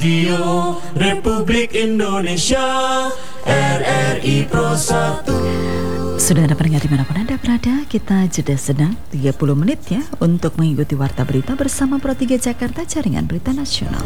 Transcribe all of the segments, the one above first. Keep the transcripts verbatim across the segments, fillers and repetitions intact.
Radio Republik Indonesia R R I Pro satu. Sudah ada pendengar dimanapun Anda berada, kita jeda sedang tiga puluh menit ya untuk mengikuti Warta Berita bersama Pro tiga Jakarta, Jaringan Berita Nasional.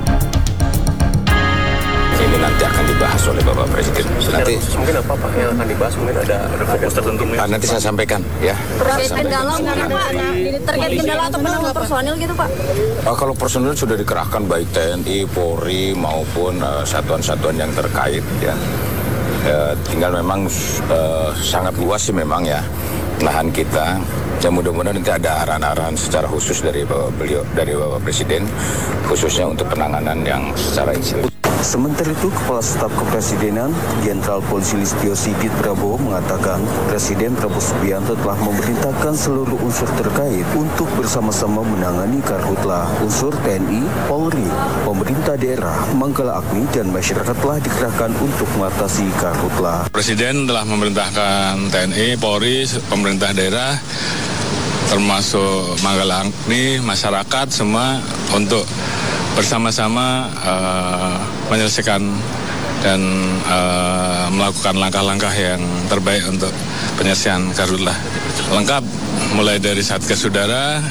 Ini nanti akan dibahas oleh Bapak Presiden. Nanti mungkin apa Pak yang akan dibahas, mungkin ada fokus tertentu. ah, nanti saya sampaikan ya. Terkait kendala nggak Pak? Terkait kendala atau penambah personil gitu Pak? Uh, kalau personil sudah dikerahkan baik T N I, Polri maupun uh, satuan-satuan yang terkait ya. Uh, tinggal memang uh, sangat luas sih memang ya lahan kita. Ya mudah-mudahan nanti ada arahan-arahan secara khusus dari Bapak beliau, dari Bapak Presiden, khususnya untuk penanganan yang secara insidental. Sementara itu, Kepala Staf Kepresidenan Jenderal Polisi Listio Sigit Prabowo mengatakan Presiden Prabowo Subianto telah memerintahkan seluruh unsur terkait untuk bersama-sama menangani karhutlah. Unsur T N I, Polri, pemerintah daerah, Manggala Agni, dan masyarakat telah dikerahkan untuk mengatasi karhutlah. Presiden telah memerintahkan T N I, Polri, pemerintah daerah, termasuk Manggala Agni, masyarakat semua untuk bersama-sama uh, menyelesaikan dan uh, melakukan langkah-langkah yang terbaik untuk penyelesaian karhutlah. Lengkap mulai dari Satgas Udara,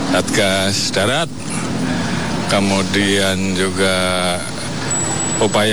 Satgas Darat, kemudian juga upaya